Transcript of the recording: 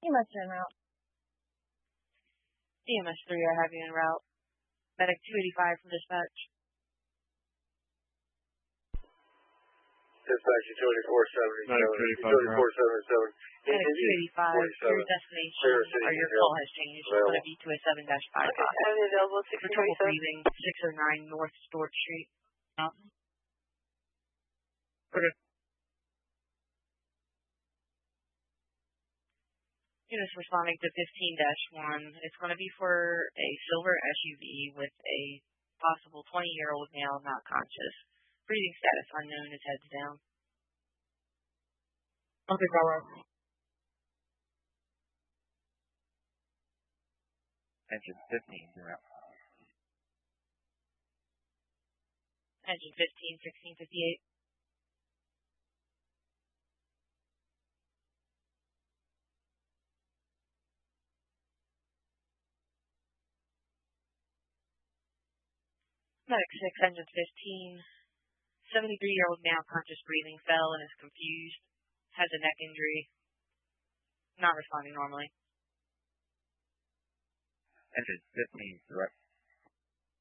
EMS en route. EMS 3, I have you en route. Medic 285 from dispatch. Dispatch utility 477. Utility 477. Medic 285, your destination or your call has changed. It's going to be to a 7-5. Okay, available 627. For trouble breathing, 609 North Stewart Street. Okay. Units responding to 15-1. It's going to be for a silver SUV with a possible 20-year-old male not conscious. Breathing status unknown, his head's down. Okay, Bravo. Engine 15, you're out. Engine 15, 1658. Medic 6, engine 15. 73-year-old male conscious breathing, fell and is confused. Has a neck injury. Not responding normally. Engine 15, direct.